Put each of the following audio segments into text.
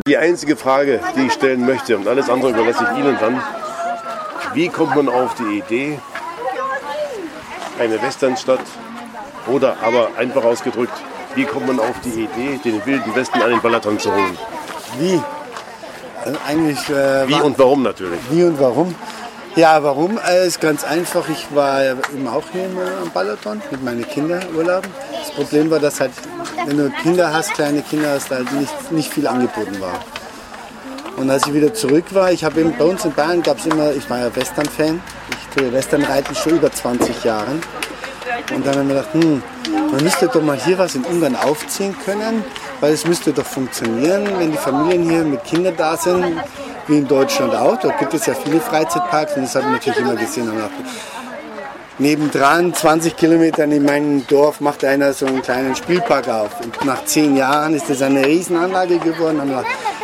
Die einzige Frage, die ich stellen möchte, und alles andere überlasse ich Ihnen dann, wie kommt man auf die Idee, eine Westernstadt, oder aber einfach ausgedrückt, wie kommt man auf die Idee, den Wilden Westen an den Balaton zu holen? Wie? Eigentlich, wie und warum natürlich? Wie und warum? Ja, warum? Ist ganz einfach. Ich war eben auch hier am Balaton mit meinen Kindern urlauben. Das Problem war, dass halt, wenn du Kinder hast, kleine Kinder hast, halt nicht viel angeboten war. Und als ich wieder zurück war, ich habe eben bei uns in Bayern gab es immer, ich war ja Western-Fan, ich tue Western-Reiten schon über 20 Jahren. Und dann haben wir gedacht, man müsste doch mal hier was in Ungarn aufziehen können, weil es müsste doch funktionieren, wenn die Familien hier mit Kindern da sind, wie in Deutschland auch. Dort gibt es ja viele Freizeitparks und das habe ich natürlich immer gesehen. Und nebendran, 20 Kilometer in meinem Dorf, macht einer so einen kleinen Spielpark auf. Und nach 10 Jahren ist das eine Riesenanlage geworden. Und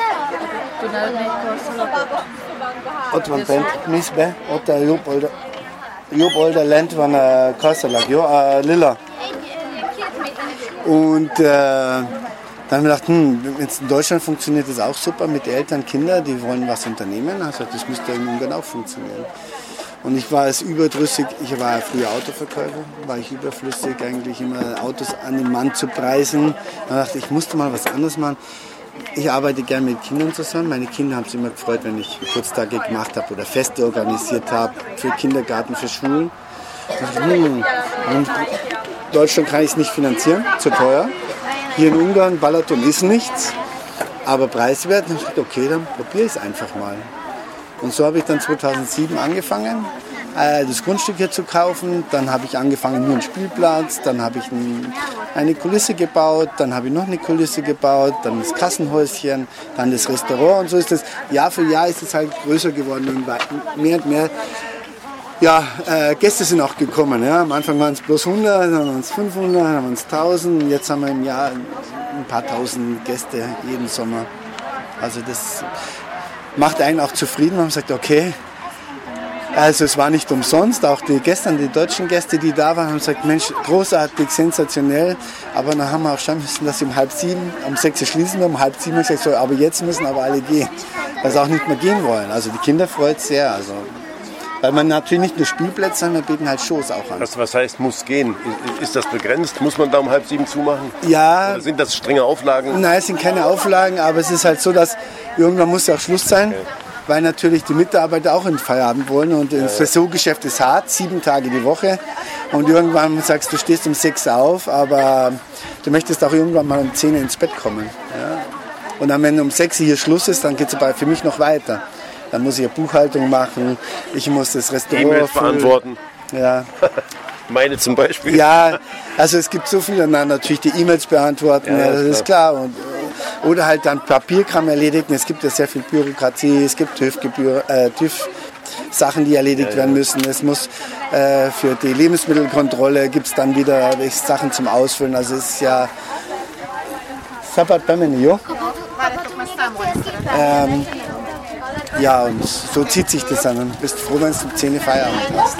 Jobb Older Land van Kastelag, Lilla. Und dann haben wir gedacht, wenn es in Deutschland funktioniert, das auch super mit Eltern, Kindern, die wollen was unternehmen. Also das müsste in Ungarn auch funktionieren. Und ich war es überdrüssig, ich war ja früher Autoverkäufer, war ich überflüssig, eigentlich immer Autos an den Mann zu preisen. Dann dachte ich, musste mal was anderes machen. Ich arbeite gerne mit Kindern zusammen. Meine Kinder haben sich immer gefreut, wenn ich Geburtstage gemacht habe oder Feste organisiert habe für Kindergarten, für Schulen. In Deutschland kann ich es nicht finanzieren, zu teuer. Hier in Ungarn, Balaton ist nichts, aber preiswert. Und ich dachte, okay, dann probiere ich es einfach mal. Und so habe ich dann 2007 angefangen, das Grundstück hier zu kaufen. Dann habe ich angefangen, nur einen Spielplatz. Dann habe ich eine Kulisse gebaut. Dann habe ich noch eine Kulisse gebaut. Dann das Kassenhäuschen. Dann das Restaurant. Und so ist das Jahr für Jahr ist es halt größer geworden. Und mehr und mehr Gäste sind auch gekommen. Ja. Am Anfang waren es bloß 100, dann waren es 500, dann waren es 1000. Jetzt haben wir im Jahr ein paar tausend Gäste jeden Sommer. Also das macht einen auch zufrieden. Man sagt, okay, also es war nicht umsonst. Auch die deutschen Gäste, die da waren, haben gesagt, Mensch, großartig, sensationell. Aber dann haben wir auch schon müssen, dass sie um 6:30, um 6 schließen wir, um 6:30 gesagt, so, aber jetzt müssen aber alle gehen, weil sie auch nicht mehr gehen wollen. Also die Kinder freut es sehr. Also, weil man natürlich nicht nur Spielplätze, sondern wir bieten halt Shows auch an. Was heißt, muss gehen? Ist das begrenzt? Muss man da um 6:30 zumachen? Ja. Oder sind das strenge Auflagen? Nein, es sind keine Auflagen, aber es ist halt so, dass irgendwann muss ja auch Schluss sein. Okay. Weil natürlich die Mitarbeiter auch in Feierabend wollen und das Saisongeschäft ist hart, 7 Tage die Woche und irgendwann sagst du, stehst um 6 auf, aber du möchtest auch irgendwann mal um 10 ins Bett kommen. Ja? Und dann, wenn um 6 hier Schluss ist, dann geht es für mich noch weiter. Dann muss ich ja Buchhaltung machen, ich muss das Restaurant E-Mails beantworten. Ja. Meine zum Beispiel. Ja, also es gibt so viele, natürlich die E-Mails beantworten, ja, das ist klar. Oder halt dann Papierkram erledigen. Es gibt ja sehr viel Bürokratie, es gibt TÜV-Sachen, die erledigt werden müssen. Es muss für die Lebensmittelkontrolle gibt es dann wieder Sachen zum Ausfüllen. Also es ist ja... Ja, und so zieht sich das an. Und bist froh, wenn du um 10 Uhr Feierabend hast.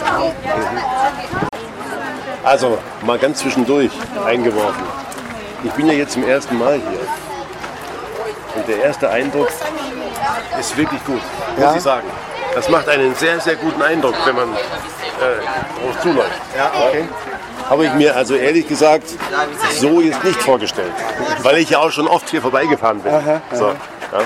Also, mal ganz zwischendurch eingeworfen. Ich bin ja jetzt zum ersten Mal hier. Und der erste Eindruck ist wirklich gut, muss ich sagen. Das macht einen sehr, sehr guten Eindruck, wenn man drauf zuläuft. Ja, okay. Habe ich mir also ehrlich gesagt so jetzt nicht vorgestellt. Weil ich ja auch schon oft hier vorbeigefahren bin. Aha. So, ja.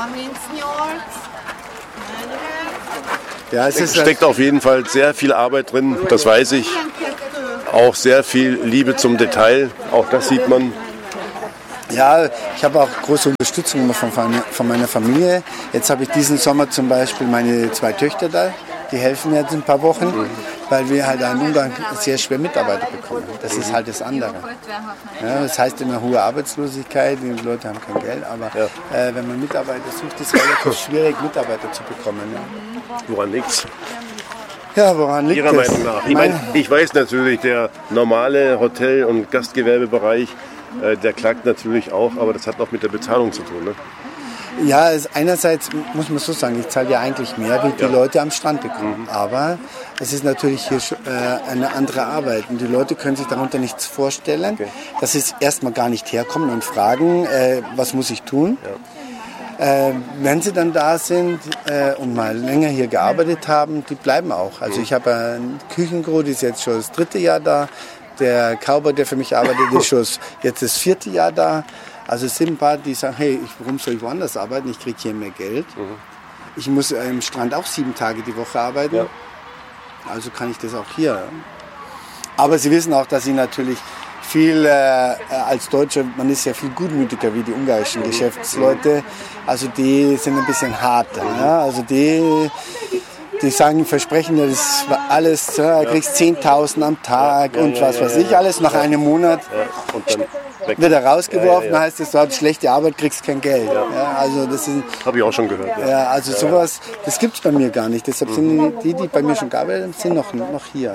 Ja, es steckt auf jeden Fall sehr viel Arbeit drin, das weiß ich. Auch sehr viel Liebe zum Detail, auch das sieht man. Ja, ich habe auch große Unterstützung immer von meiner Familie. Jetzt habe ich diesen Sommer zum Beispiel meine 2 Töchter da, die helfen mir jetzt ein paar Wochen, weil wir halt in Ungarn sehr schwer Mitarbeiter bekommen. Das ist halt das andere. Ja, das heißt immer hohe Arbeitslosigkeit, die Leute haben kein Geld, aber wenn man Mitarbeiter sucht, ist es relativ schwierig, Mitarbeiter zu bekommen. Ja. Woran liegt's? Ja, woran liegt Ihrer das? Meinung nach? Ich weiß natürlich, der normale Hotel- und Gastgewerbebereich, der klagt natürlich auch, aber das hat auch mit der Bezahlung zu tun. Ne? Ja, einerseits muss man so sagen, ich zahle ja eigentlich mehr, wie die Leute am Strand bekommen. Aber es ist natürlich hier eine andere Arbeit und die Leute können sich darunter nichts vorstellen, dass sie erstmal gar nicht herkommen und fragen, was muss ich tun. Ja. Wenn sie dann da sind und mal länger hier gearbeitet haben, die bleiben auch. Also ich habe einen Küchenkrug, die ist jetzt schon das 3. Jahr da. Der Cowboy, der für mich arbeitet, ist schon jetzt das 4. Jahr da. Also es sind ein paar, die sagen, hey, warum soll ich woanders arbeiten? Ich kriege hier mehr Geld. Ich muss im Strand auch 7 Tage die Woche arbeiten. Ja. Also kann ich das auch hier. Aber sie wissen auch, dass ich natürlich viel als Deutscher, man ist ja viel gutmütiger wie die ungarischen Geschäftsleute. Also die sind ein bisschen harter. Ja? Also die sagen, versprechen ja das alles, ja, du kriegst 10.000 am Tag und was weiß ich alles. Nach einem Monat und dann wird er rausgeworfen, heißt es, du hast schlechte Arbeit, kriegst kein Geld. Ja, also das habe ich auch schon gehört. Ja, also sowas, das gibt es bei mir gar nicht. Deshalb sind die bei mir schon gearbeitet haben, sind noch hier.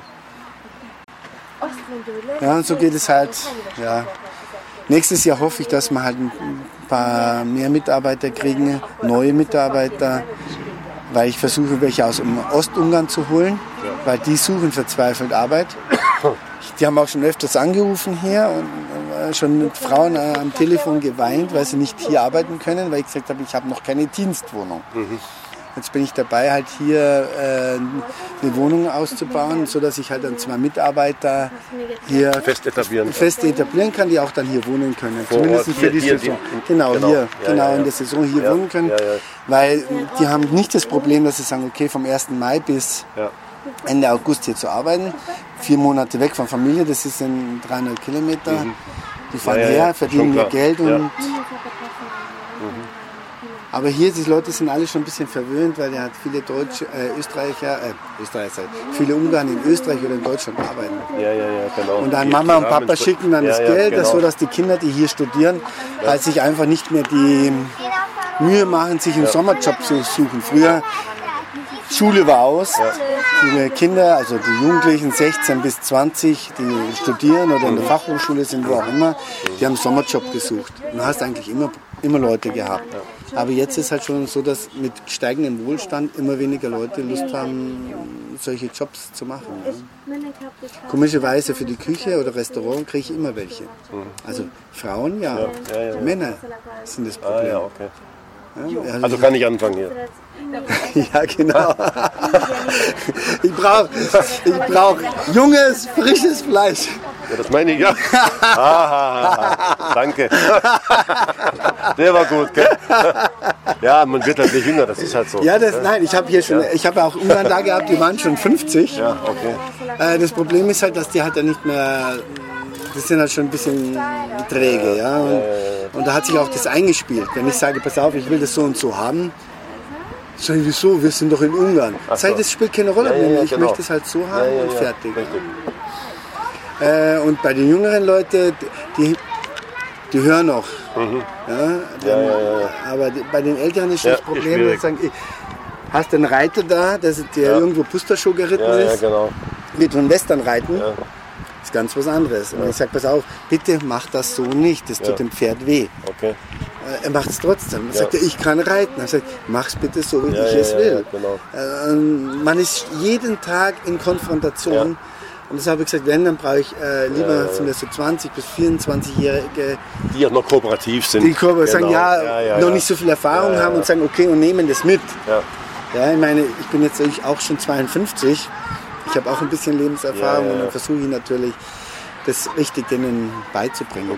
Ja, und so geht es halt. Ja. Nächstes Jahr hoffe ich, dass wir halt ein paar mehr Mitarbeiter kriegen, neue Mitarbeiter, weil ich versuche, welche aus dem Ostungarn zu holen, weil die suchen verzweifelt Arbeit. Die haben auch schon öfters angerufen hier und schon mit Frauen am Telefon geweint, weil sie nicht hier arbeiten können, weil ich gesagt habe, ich habe noch keine Dienstwohnung. Jetzt bin ich dabei, halt hier eine Wohnung auszubauen, sodass ich halt dann 2 Mitarbeiter hier fest etablieren kann, die auch dann hier wohnen können. Zumindest für die Saison. Genau, in der Saison hier wohnen können. Weil die haben nicht das Problem, dass sie sagen, okay, vom 1. Mai bis Ende August hier zu arbeiten. 4 Monate weg von Familie, das sind 300 Kilometer. Die fahren her, verdienen ihr Geld und... Aber hier, die Leute sind alle schon ein bisschen verwöhnt, weil er hat viele viele Ungarn in Österreich oder in Deutschland arbeiten. Genau. Und dann Mama und Papa schicken dann das Geld, genau. So dass die Kinder, die hier studieren, halt sich einfach nicht mehr die Mühe machen, sich einen Sommerjob zu suchen. Früher, Schule war aus, die Kinder, also die Jugendlichen 16 bis 20, die studieren oder in der Fachhochschule sind, wo auch immer, die haben einen Sommerjob gesucht. Und du hast eigentlich immer Leute gehabt. Aber jetzt ist halt schon so, dass mit steigendem Wohlstand immer weniger Leute Lust haben, solche Jobs zu machen. Ja. Komischerweise für die Küche oder Restaurant kriege ich immer welche. Also Frauen, Männer sind das Problem. Okay. Ja, also kann ich anfangen hier. Ja, genau. Ich brauch junges, frisches Fleisch. Ja, das meine ich, ja. Danke. Der war gut, gell? Ja, man wird halt nicht jünger, das ist halt so. Ja, nein, ich habe auch Ungarn da gehabt, die waren schon 50. Ja, okay. Das Problem ist halt, dass die halt dann nicht mehr, die sind halt schon ein bisschen träge, ja. Und da hat sich auch das eingespielt. Wenn ich sage, pass auf, ich will das so und so haben, sag ich, wieso, wir sind doch in Ungarn. Das spielt keine Rolle mehr, ich möchte es halt so haben und fertig. Und bei den jüngeren Leuten, die hören noch. Aber bei den Älteren ist das Problem, dass sagen, hast einen Reiter da, der irgendwo Pustershow geritten ist, mit einem Western reiten, ist ganz was anderes. Und ich sage, pass auf, bitte mach das so nicht, das tut dem Pferd weh. Okay. Er macht es trotzdem. Er sagt, ich kann reiten. Er sagt, mach's bitte so, wie ich es will. Man ist jeden Tag in Konfrontation. Und das habe ich gesagt, wenn, dann brauche ich lieber sind das so 20- bis 24-Jährige. Die auch noch kooperativ sind. Die sagen, noch nicht so viel Erfahrung haben und sagen, okay, und nehmen das mit. Ja, ich meine, ich bin jetzt auch schon 52. Ich habe auch ein bisschen Lebenserfahrung und dann versuche ich natürlich, das richtig denen beizubringen.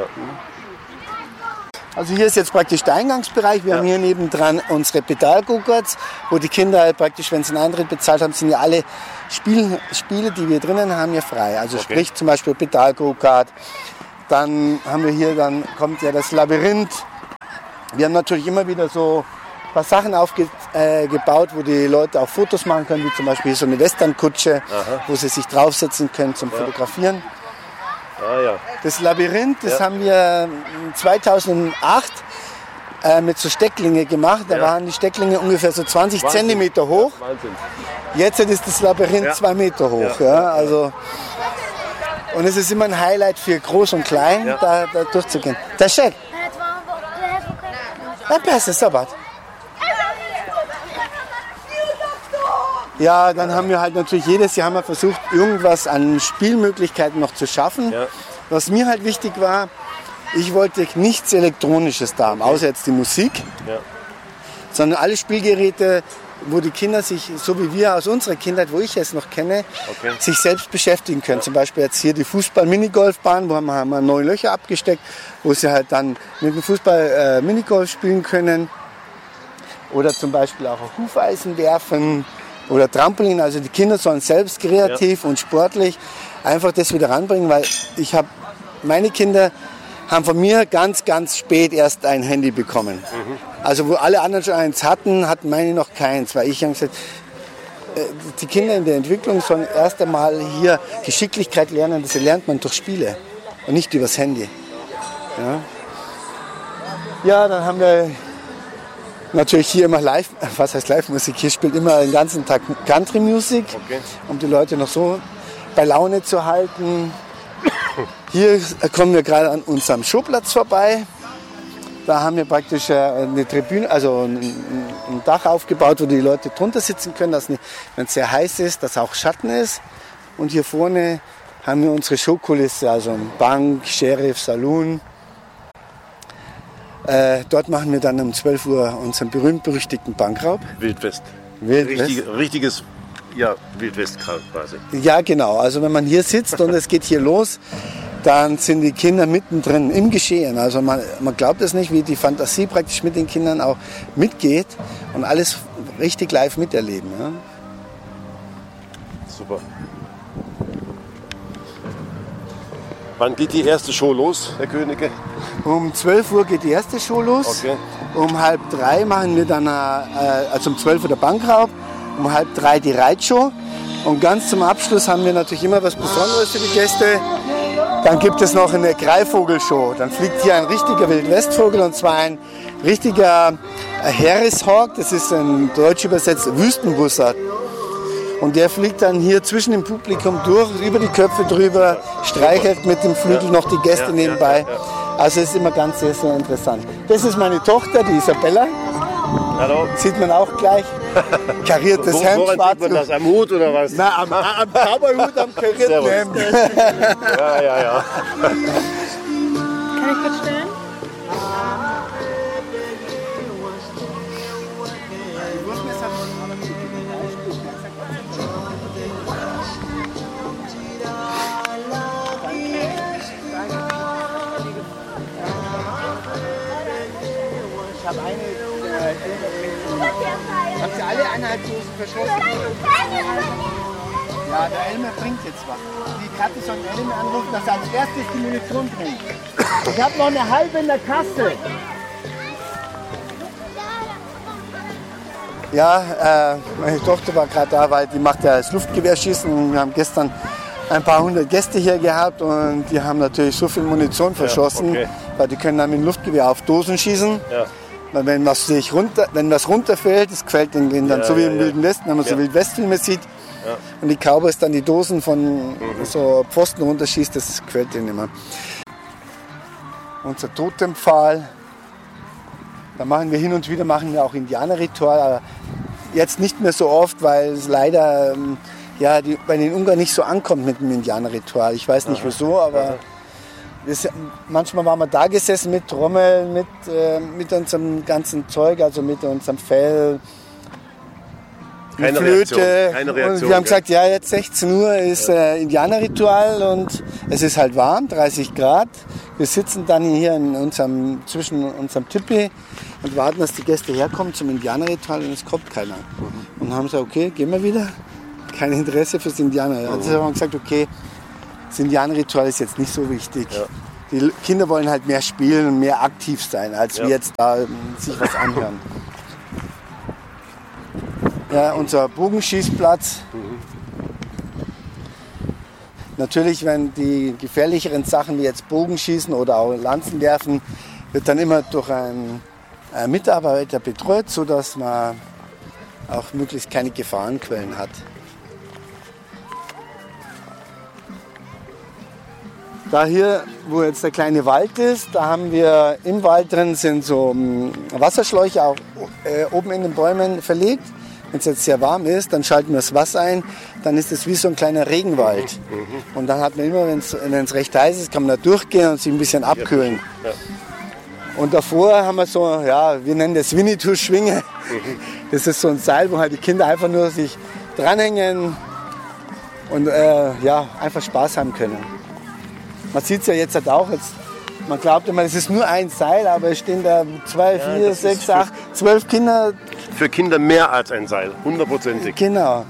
Also hier ist jetzt praktisch der Eingangsbereich. Wir haben hier nebendran unsere Pedal-Go-Karts, wo die Kinder halt praktisch, wenn sie einen Eintritt bezahlt haben, sind ja alle Spiele, die wir drinnen haben, ja frei. Also sprich zum Beispiel Pedal-Go-Kart. Dann haben wir hier, dann kommt ja das Labyrinth. Wir haben natürlich immer wieder so ein paar Sachen aufgebaut, wo die Leute auch Fotos machen können, wie zum Beispiel so eine Western-Kutsche, wo sie sich draufsetzen können zum Fotografieren. Das Labyrinth, das haben wir 2008 mit so Stecklinge gemacht. Da waren die Stecklinge ungefähr so 20 Zentimeter hoch. Wahnsinn. Jetzt ist das Labyrinth 2 Meter hoch. Also, und es ist immer ein Highlight für Groß und Klein, da durchzugehen. Der Scheck. Ja, dann haben wir halt natürlich jedes Jahr versucht, irgendwas an Spielmöglichkeiten noch zu schaffen. Was mir halt wichtig war, Ich wollte nichts Elektronisches da haben, außer jetzt die Musik, sondern alle Spielgeräte, wo die Kinder sich, so wie wir aus unserer Kindheit, wo ich es noch kenne, sich selbst beschäftigen können. Zum Beispiel jetzt hier die Fußball-Minigolfbahn, wo haben wir 9 Löcher abgesteckt, wo sie halt dann mit dem Fußball Minigolf spielen können. Oder zum Beispiel auch auf Hufeisen werfen oder Trampolin. Also die Kinder sollen selbst kreativ und sportlich einfach das wieder ranbringen, weil meine Kinder haben von mir ganz, ganz spät erst ein Handy bekommen. Also wo alle anderen schon eins hatten meine noch keins. Weil ich habe gesagt, die Kinder in der Entwicklung sollen erst einmal hier Geschicklichkeit lernen. Das lernt man durch Spiele und nicht übers Handy. Ja, dann haben wir natürlich hier immer Live-Musik. Hier spielt immer den ganzen Tag Country-Musik, um die Leute noch so bei Laune zu halten. Hier kommen wir gerade an unserem Showplatz vorbei. Da haben wir praktisch eine Tribüne, also ein Dach aufgebaut, wo die Leute drunter sitzen können, dass wenn es sehr heiß ist, dass auch Schatten ist. Und hier vorne haben wir unsere Showkulisse, also eine Bank, Sheriff, Saloon. Dort machen wir dann um 12 Uhr unseren berühmt-berüchtigten Bankraub. Wildwest. Richtiges Wildwest quasi. Ja, genau. Also wenn man hier sitzt und es geht hier los, dann sind die Kinder mittendrin im Geschehen. Also man glaubt es nicht, wie die Fantasie praktisch mit den Kindern auch mitgeht und alles richtig live miterleben. Ja. Super. Wann geht die erste Show los, Herr Königke? Um 12 Uhr geht die erste Show los. Okay. Um 2:30 machen wir dann, also um 12 Uhr der Bankraub, um 2:30 die Reitshow. Und ganz zum Abschluss haben wir natürlich immer was Besonderes für die Gäste. Dann gibt es noch eine Greifvogelshow. Dann fliegt hier ein richtiger Wildwestvogel, und zwar ein richtiger Harris-Hawk. Das ist ein deutsch übersetzt Wüstenbussard. Und der fliegt dann hier zwischen dem Publikum durch, über die Köpfe drüber, streichelt mit dem Flügel noch die Gäste nebenbei. Also es ist immer ganz sehr, sehr interessant. Das ist meine Tochter, die Isabella. Hallo. Sieht man auch gleich. Kariertes Hemd, schwarz. Sieht man das? Am Hut oder was? Na, am Cowboy-Hut, am karierten Hemd. Ja. Kann ich kurz stellen? Ich habe habt ihr alle 1,5 Dosen verschossen? Ja, der Elmer bringt jetzt was. Die Katte soll den Elmer anrufen, dass er als erstes die Munition bringt. Ich habe noch eine halbe in der Kasse. Ja, meine Tochter war gerade da, weil die macht ja das Luftgewehrschießen. Und wir haben gestern ein paar hundert Gäste hier gehabt und die haben natürlich so viel Munition verschossen, weil die können dann mit dem Luftgewehr auf Dosen schießen. Ja. Weil wenn was runterfällt, das gefällt den Kindern, so wie im Wilden Westen, wenn man so Wildwestfilme sieht. Ja. Und die Cowboys dann die Dosen von so Pfosten runterschießt, das gefällt denen immer. Unser Totempfahl, da machen wir hin und wieder auch Indianerritual, aber jetzt nicht mehr so oft, weil es leider bei den Ungarn nicht so ankommt mit dem Indianerritual. Ich weiß nicht wieso, aber manchmal waren wir da gesessen mit Trommeln, mit unserem ganzen Zeug, also mit unserem Fell, mit Flöte. Keine Reaktion. Und wir haben gesagt, ja, jetzt 16 Uhr ist Indianerritual und es ist halt warm, 30 Grad. Wir sitzen dann hier zwischen unserem Tipi und warten, dass die Gäste herkommen zum Indianerritual und es kommt keiner. Und haben gesagt, okay, gehen wir wieder. Kein Interesse fürs Indianer. Also haben wir gesagt, okay, das Indianerritual ist jetzt nicht so wichtig. Ja. Die Kinder wollen halt mehr spielen und mehr aktiv sein, als wir jetzt da sich was anhören. Ja, unser Bogenschießplatz. Natürlich, wenn die gefährlicheren Sachen wie jetzt Bogenschießen oder auch Lanzen werfen, wird dann immer durch einen Mitarbeiter betreut, sodass man auch möglichst keine Gefahrenquellen hat. Da hier, wo jetzt der kleine Wald ist, da haben wir im Wald drin sind so Wasserschläuche auch oben in den Bäumen verlegt, Wenn es jetzt sehr warm ist, dann schalten wir das Wasser ein, dann ist es wie so ein kleiner Regenwald. Und dann hat man immer, wenn es recht heiß ist, kann man da durchgehen und sich ein bisschen abkühlen. Ja. Und davor haben wir so, ja, wir nennen das Winnetou-Schwinge. Das ist so ein Seil, wo halt die Kinder einfach nur sich dranhängen und ja, einfach Spaß haben können. Man sieht es ja jetzt halt auch, man glaubt immer, es ist nur ein Seil, aber es stehen da 2, 4, 6, 8, 12 Kinder. Für Kinder mehr als ein Seil, 100%ig. Genau.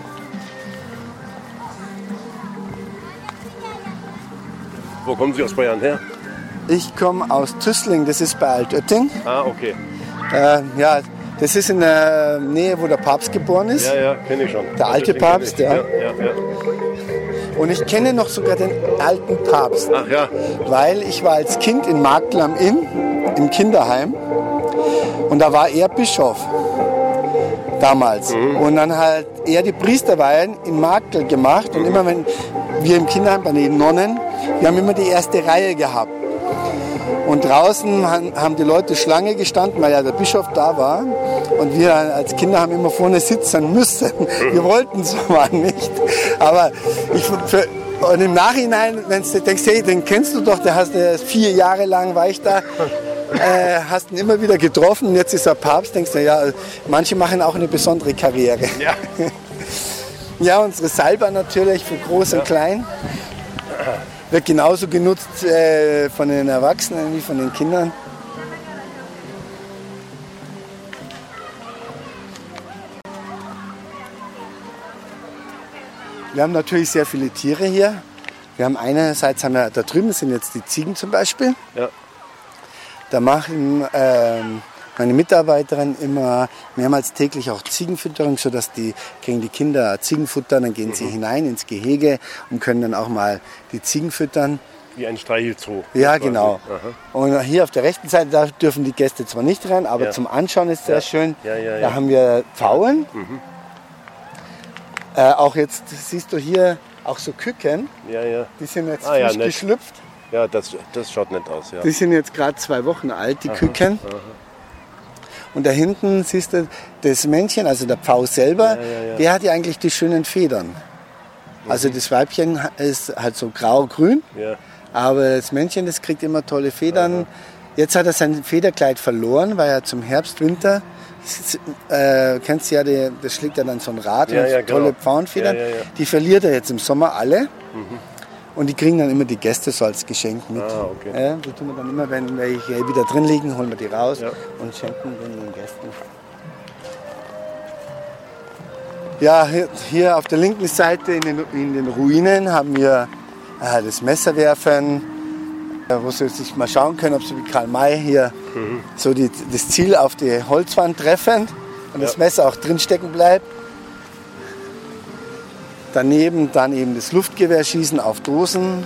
Wo kommen Sie aus Bayern her? Ich komme aus Tüßling, das ist bei Altötting. Ah, okay. Ja, das ist in der Nähe, wo der Papst geboren ist. Ja, kenne ich schon. Der alte Papst, ja. Ja. Und ich kenne noch sogar den alten Papst. Ach ja. Weil ich war als Kind in Marktl am Inn, im Kinderheim. Und da war er Bischof. Damals. Und dann halt er die Priesterweihen in Marktl gemacht. Und immer wenn wir im Kinderheim bei den Nonnen, wir haben immer die erste Reihe gehabt. Und draußen haben die Leute Schlange gestanden, weil ja der Bischof da war. Und wir als Kinder haben immer vorne sitzen müssen. Wir wollten es aber nicht. Aber und im Nachhinein, wenn du denkst, hey, den kennst du doch, der hast 4 Jahre lang war ich da, hast ihn immer wieder getroffen und jetzt ist er Papst, denkst du, ja, manche machen auch eine besondere Karriere. Ja. Ja, unsere Salba natürlich für Groß und Klein. Wird genauso genutzt von den Erwachsenen wie von den Kindern. Wir haben natürlich sehr viele Tiere hier. Wir haben einerseits, da drüben sind jetzt die Ziegen zum Beispiel. Ja. Da machen meine Mitarbeiterin immer mehrmals täglich auch Ziegenfütterung, sodass kriegen die Kinder Ziegenfutter, dann gehen sie hinein ins Gehege und können dann auch mal die Ziegen füttern. Wie ein Streichelzoo. Ja, genau. Aha. Und hier auf der rechten Seite, da dürfen die Gäste zwar nicht rein, aber zum Anschauen ist sehr schön. Ja. Da haben wir Pfauen. Auch jetzt siehst du hier auch so Küken. Ja. Die sind jetzt ja, frisch nett. geschlüpft. Ja, das schaut nett aus. Ja. Die sind jetzt gerade 2 Wochen alt, die Küken. Und da hinten siehst du das Männchen, also der Pfau selber, der hat ja eigentlich die schönen Federn. Also das Weibchen ist halt so grau-grün, aber das Männchen, das kriegt immer tolle Federn. Jetzt hat er sein Federkleid verloren, weil er zum Herbst, Winter, kennst du ja, das schlägt ja dann so ein Rad und tolle Pfauenfedern. Die verliert er jetzt im Sommer alle. Und die kriegen dann immer die Gäste so als Geschenk mit. Ah, okay. Die tun wir dann immer, wenn welche wieder drin liegen, holen wir die raus und schenken den Gästen. Ja, hier auf der linken Seite in den Ruinen haben wir das Messerwerfen, wo Sie sich mal schauen können, ob Sie wie Karl May hier so das Ziel auf die Holzwand treffen und das Messer auch drin stecken bleibt. Daneben dann eben das Luftgewehrschießen auf Dosen.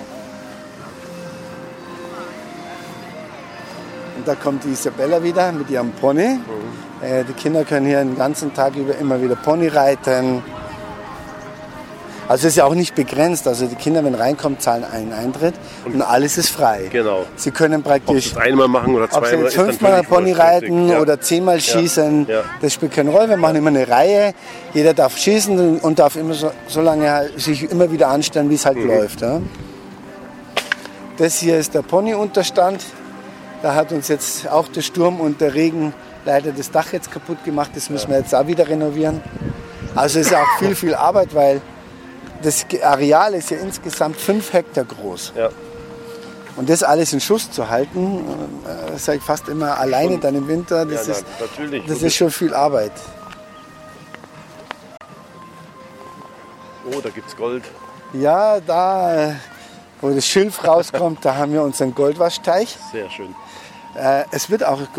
Und da kommt die Isabella wieder mit ihrem Pony. Die Kinder können hier den ganzen Tag über immer wieder Pony reiten. Also es ist ja auch nicht begrenzt. Also die Kinder, wenn reinkommen, zahlen einen Eintritt und alles ist frei. Genau. Sie können praktisch, ob sie einmal machen oder zweimal, ob sie jetzt 5-mal Pony reiten oder 10-mal schießen, das spielt keine Rolle. Wir machen immer eine Reihe. Jeder darf schießen und darf immer so lange sich immer wieder anstellen, wie es halt läuft. Ja. Das hier ist der Ponyunterstand. Da hat uns jetzt auch der Sturm und der Regen leider das Dach jetzt kaputt gemacht. Das müssen wir jetzt auch wieder renovieren. Also es ist auch viel Arbeit, weil das Areal ist ja insgesamt 5 Hektar groß. Ja. Und das alles in Schuss zu halten, sage ich fast immer alleine dann im Winter, das ist schon viel Arbeit. Oh, da gibt's Gold. Ja, da, wo das Schilf rauskommt, da haben wir unseren Goldwaschteich. Sehr schön. Es wird auch